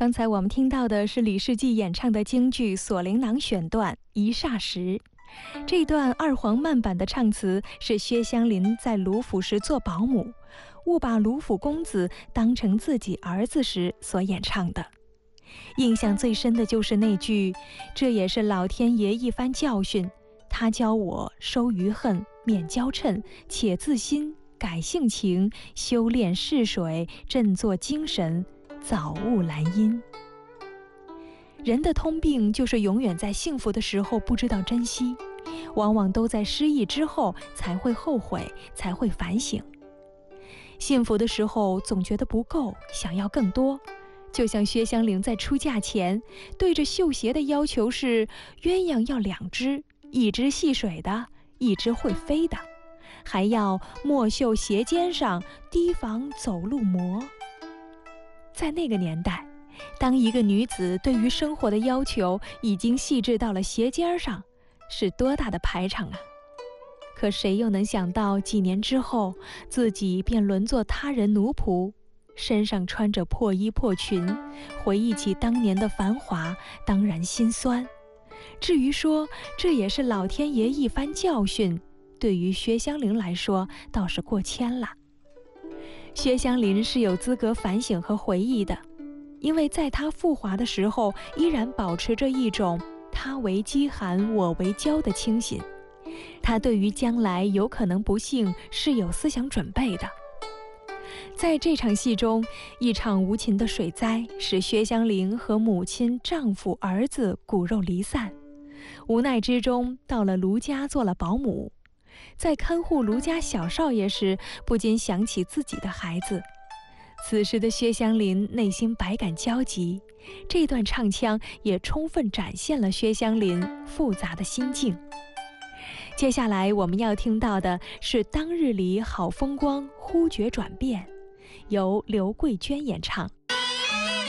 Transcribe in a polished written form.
刚才我们听到的是李世济演唱的京剧《锁麟囊》选段《一霎时》。这段二黄慢板的唱词是薛湘林在卢府时做保姆，误把卢府公子当成自己儿子时所演唱的。印象最深的就是那句：“这也是老天爷一番教训，他教我收余恨，免骄嗔，且自新，改性情，修炼试水，振作精神，早悟兰因。”人的通病就是永远在幸福的时候不知道珍惜，往往都在失意之后才会后悔，才会反省。幸福的时候总觉得不够，想要更多。就像薛湘灵在出嫁前对着绣鞋的要求是鸳鸯要2只，一只戏水的，一只会飞的，还要莫绣鞋尖上，提防走路磨。在那个年代，当一个女子对于生活的要求已经细致到了鞋尖上，是多大的排场啊！可谁又能想到几年之后，自己便沦作他人奴仆，身上穿着破衣破裙，回忆起当年的繁华，当然心酸。至于说这也是老天爷一番教训，对于薛湘灵来说倒是过谦了。薛湘灵是有资格反省和回忆的，因为在他复华的时候，依然保持着一种他为饥寒我为骄的清醒。他对于将来有可能不幸是有思想准备的。在这场戏中，一场无情的水灾使薛湘灵和母亲、丈夫、儿子骨肉离散，无奈之中到了卢家做了保姆。在看护卢家小少爷时，不禁想起自己的孩子。此时的薛湘灵内心百感交集，这段唱腔也充分展现了薛湘灵复杂的心境。接下来我们要听到的是《当日里好风光，忽觉转变》，由刘桂娟演唱。